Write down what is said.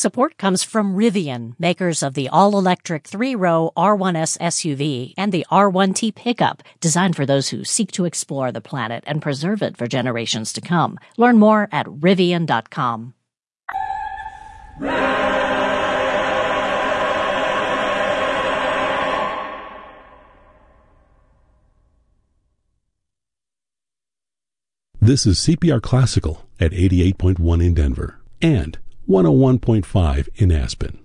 Support comes from Rivian, makers of the all-electric 3-row R1S SUV and the R1T pickup, designed for those who seek to explore the planet and preserve it for generations to come. Learn more at Rivian.com. This is CPR Classical at 88.1 in Denver and 101.5 in Aspen.